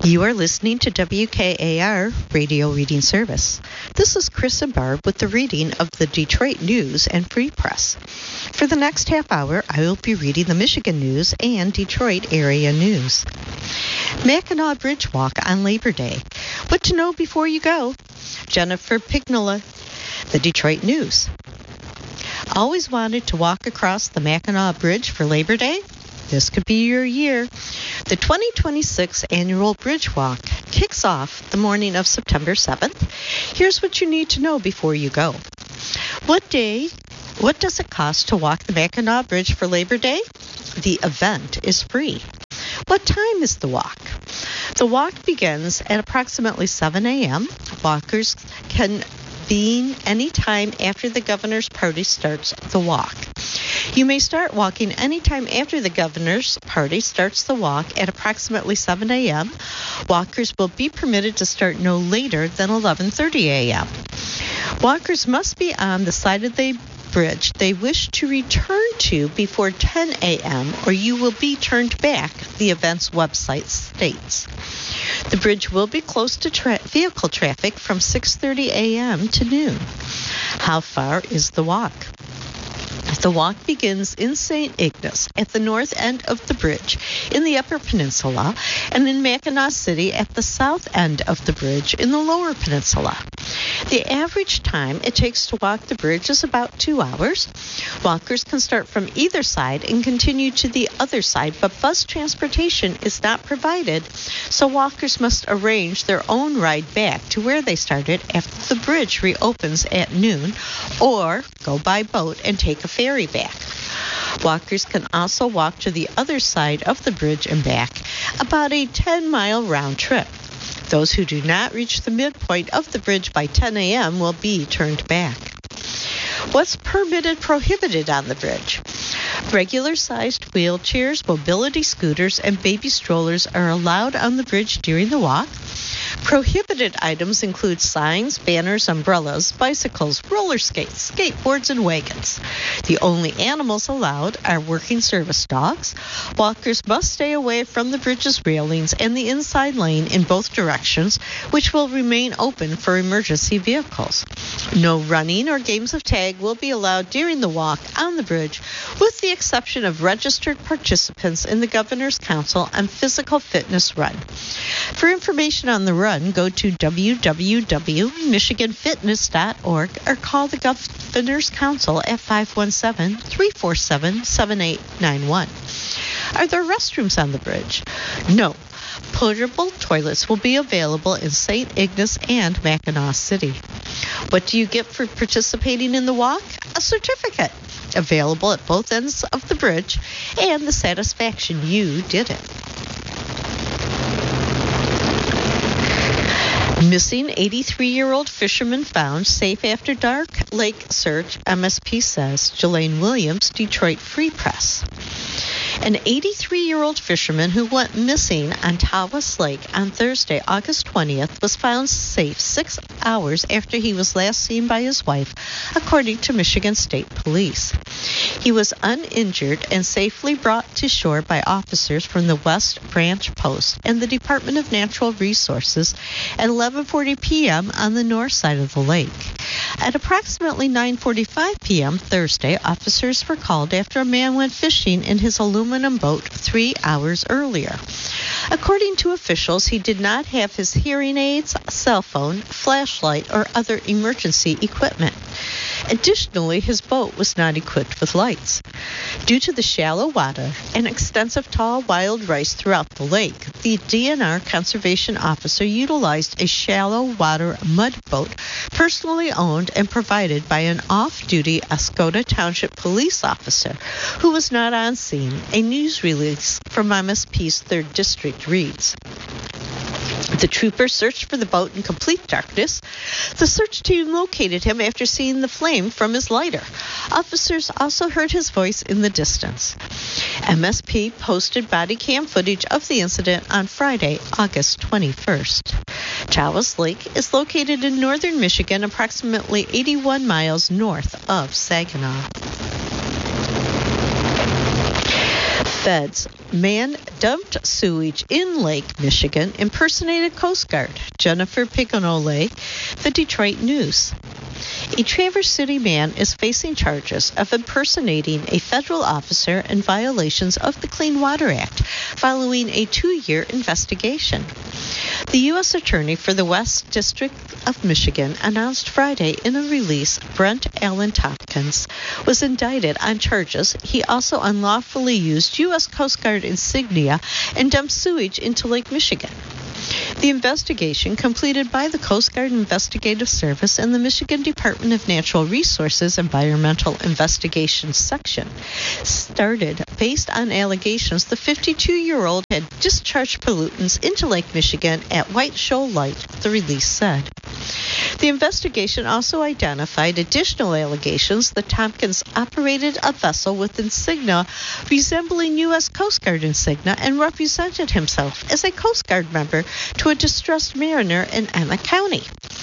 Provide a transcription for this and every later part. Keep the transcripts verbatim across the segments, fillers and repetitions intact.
You are listening to W K A R Radio Reading Service. This is Chris and Barb with the reading of the Detroit News and Free Press. For the next half hour, I will be reading the Michigan News and Detroit area news. Mackinac Bridge Walk on Labor Day. What to know before you go. Jennifer Pignola, the Detroit News. Always wanted to walk across the Mackinac Bridge for Labor Day? This could be your year. The twenty twenty-six annual Bridge Walk kicks off the morning of September seventh. Here's what you need to know before you go. What day, what does it cost to walk the Mackinac Bridge for Labor Day? The event is free. What time is the walk? The walk begins at approximately seven a.m. Walkers can be any time after the governor's party starts the walk. You may start walking anytime after the governor's party starts the walk at approximately seven a.m. Walkers will be permitted to start no later than eleven thirty a.m. Walkers must be on the side of the bridge they wish to return to before ten a.m. or you will be turned back, the event's website states. The bridge will be closed to tra- vehicle traffic from six thirty a.m. to noon. How far is the walk? The walk begins in Saint Ignace at the north end of the bridge in the Upper Peninsula and in Mackinac City at the south end of the bridge in the Lower Peninsula. The average time it takes to walk the bridge is about two hours. Walkers can start from either side and continue to the other side, but bus transportation is not provided, so walkers must arrange their own ride back to where they started after the bridge reopens at noon, or go by boat and take a ferry back. Walkers can also walk to the other side of the bridge and back, about a ten-mile round trip. Those who do not reach the midpoint of the bridge by ten a.m. will be turned back. What's permitted, prohibited on the bridge? Regular-sized wheelchairs, mobility scooters, and baby strollers are allowed on the bridge during the walk. Prohibited items include signs, banners, umbrellas, bicycles, roller skates, skateboards, and wagons. The only animals allowed are working service dogs. Walkers must stay away from the bridge's railings and the inside lane in both directions, which will remain open for emergency vehicles. No running or games of tag will be allowed during the walk on the bridge, with the exception of registered participants in the Governor's Council on Physical Fitness Run. For information on the run, go to w w w dot michigan fitness dot org or call the Governor's Council at five one seven, three four seven, seven eight nine one. Are there restrooms on the bridge? No. Portable toilets will be available in Saint Ignace and Mackinac City. What do you get for participating in the walk? A certificate, available at both ends of the bridge, and the satisfaction you did it. Missing eighty-three-year-old fisherman found safe after dark lake search, M S P says. Jelaine Williams, Detroit Free Press. An eighty-three-year-old fisherman who went missing on Tawas Lake on Thursday, August twentieth, was found safe six hours after he was last seen by his wife, according to Michigan State Police. He was uninjured and safely brought to shore by officers from the West Branch Post and the Department of Natural Resources at eleven forty p.m. on the north side of the lake. At approximately nine forty-five p.m. Thursday, officers were called after a man went fishing in his aluminum boat three hours earlier. According to officials, he did not have his hearing aids, cell phone, flashlight, or other emergency equipment. Additionally, his boat was not equipped with lights. Due to the shallow water and extensive tall wild rice throughout the lake, the D N R conservation officer utilized a shallow water mud boat personally owned and provided by an off-duty Escoda Township police officer who was not on scene, a news release from M S P's third District reads. The trooper searched for the boat in complete darkness. The search team located him after seeing the flame from his lighter. Officers also heard his voice in the distance. M S P posted body cam footage of the incident on Friday, August twenty-first. Tawas Lake is located in northern Michigan, approximately eighty-one miles north of Saginaw. Feds. Man dumped sewage in Lake Michigan, impersonated Coast Guard. Jennifer Pignole, the Detroit News. A Traverse City man is facing charges of impersonating a federal officer in violations of the Clean Water Act following a two-year investigation. The U S Attorney for the West District of Michigan announced Friday in a release Brent Allen Tompkins was indicted on charges he also unlawfully used U S Coast Guard insignia and dumped sewage into Lake Michigan. The investigation, completed by the Coast Guard Investigative Service and the Michigan Department of Natural Resources Environmental Investigations Section, started based on allegations the fifty-two-year-old had discharged pollutants into Lake Michigan at White Shoal Light, the release said. The investigation also identified additional allegations that Tompkins operated a vessel with insignia resembling U S Coast Guard insignia and represented himself as a Coast Guard member to a distressed mariner in Emmet County.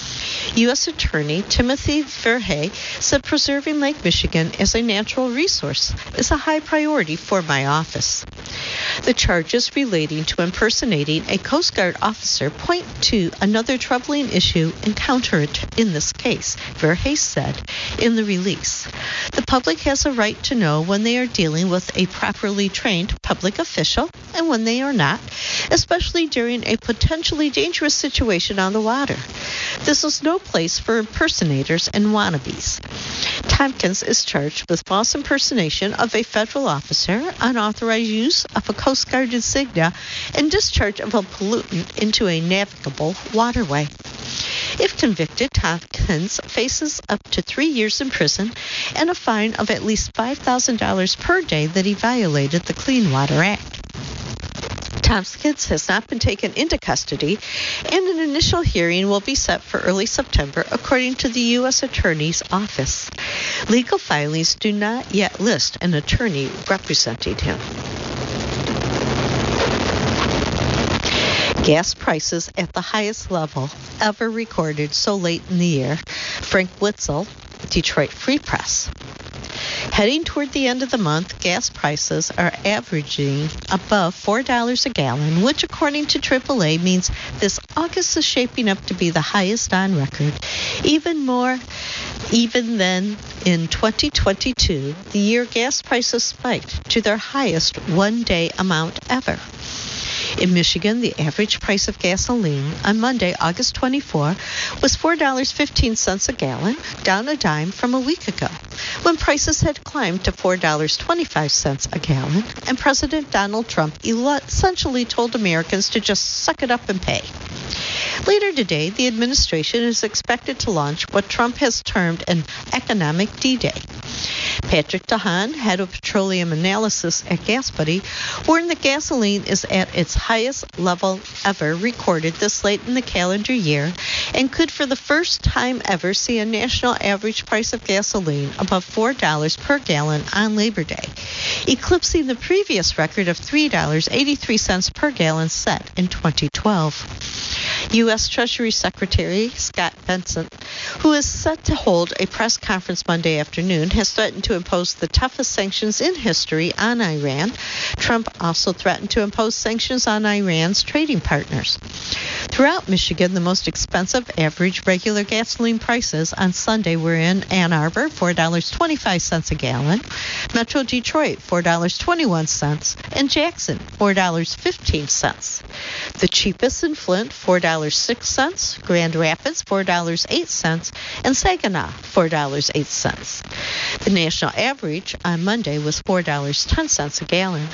U S Attorney Timothy Verhey said preserving Lake Michigan as a natural resource is a high priority for my office. The charges relating to impersonating a Coast Guard officer point to another troubling issue encountered in this case, Verhey said in the release. The public has a right to know when they are dealing with a properly trained public official and when they are not, especially during a potentially dangerous situation on the water. This is no place for impersonators and wannabes. Tompkins is charged with false impersonation of a federal officer, unauthorized use of a Coast Guard insignia, and discharge of a pollutant into a navigable waterway. If convicted, Tompkins faces up to three years in prison and a fine of at least five thousand dollars per day that he violated the Clean Water Act. Tompkins has not been taken into custody, and an initial hearing will be set for early September, according to the U S Attorney's Office. Legal filings do not yet list an attorney representing him. Gas prices at the highest level ever recorded so late in the year. Frank Witzel, Detroit Free Press. Heading toward the end of the month, gas prices are averaging above four dollars a gallon, which according to triple A means this August is shaping up to be the highest on record. Even more, even than in twenty twenty-two, the year gas prices spiked to their highest one-day amount ever. In Michigan, the average price of gasoline on Monday, August twenty-fourth, was four dollars and fifteen cents a gallon, down a dime from a week ago, when prices had climbed to four dollars and twenty-five cents a gallon, and President Donald Trump essentially told Americans to just suck it up and pay. Later today, the administration is expected to launch what Trump has termed an economic D-Day. Patrick DeHaan, head of petroleum analysis at GasBuddy, warned that gasoline is at its highest level ever recorded this late in the calendar year and could for the first time ever see a national average price of gasoline above four dollars per gallon on Labor Day, eclipsing the previous record of three dollars and eighty-three cents per gallon set in twenty twelve. U S Treasury Secretary Scott Bessent, who is set to hold a press conference Monday afternoon, has threatened to impose the toughest sanctions in history on Iran. Trump also threatened to impose sanctions on Iran's trading partners. Throughout Michigan, the most expensive average regular gasoline prices on Sunday were in Ann Arbor, four dollars and twenty-five cents a gallon, Metro Detroit, four dollars and twenty-one cents, and Jackson, four dollars and fifteen cents. The cheapest in Flint, four dollars and six cents, Grand Rapids, four dollars and eight cents, and Saginaw, four dollars and eight cents. The national average on Monday was four dollars and ten cents a gallon.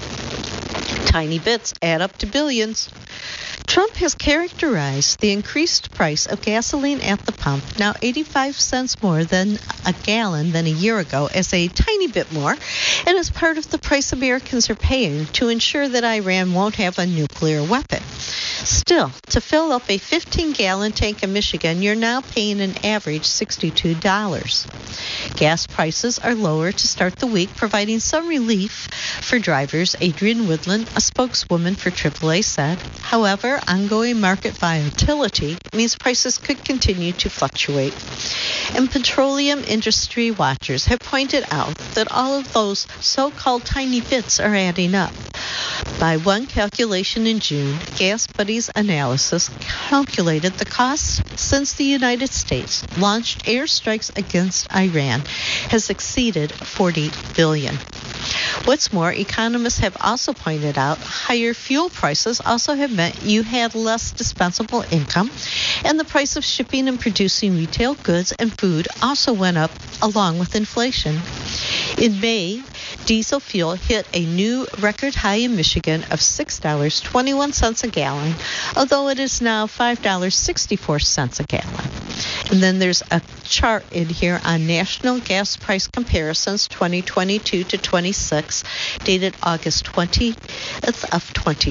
Tiny bits add up to billions. Trump has characterized the increased price of gasoline at the pump, now eighty-five cents more than a gallon than a year ago, as a tiny bit more, and as part of the price Americans are paying to ensure that Iran won't have a nuclear weapon. Still, to fill up a fifteen-gallon tank in Michigan, you're now paying an average sixty-two dollars. Gas prices are lower to start the week, providing some relief for drivers. Adrian Woodland, a spokeswoman for triple A, said. However, ongoing market volatility means prices could continue to fluctuate. And petroleum industry watchers have pointed out that all of those so-called tiny bits are adding up. By one calculation in June, Gas Buddy's analysis calculated the cost since the United States launched airstrikes against Iran has exceeded forty billion dollars. What's more, economists have also pointed out higher fuel prices also have meant you had less dispensable income, and the price of shipping and producing retail goods and food also went up along with inflation. In May, diesel fuel hit a new record high in Michigan of six dollars and twenty-one cents a gallon, although it is now five dollars and sixty-four cents a gallon. And then there's a chart in here on national gas price comparisons twenty twenty-two to twenty-six, dated August twentieth of twenty